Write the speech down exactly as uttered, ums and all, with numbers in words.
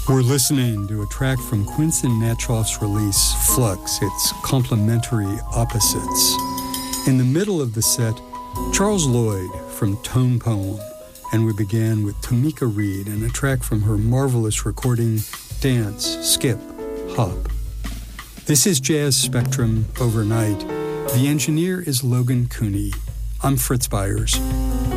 We're listening to a track from Quincy Natchoff's release, Flux, its complementary opposites. In the middle of the set, Charles Lloyd from Tone Poem, and we began with Tamika Reed and a track from her marvelous recording, Dance, Skip, Hop. This is Jazz Spectrum Overnight. The engineer is Logan Cooney. I'm Fritz Byers.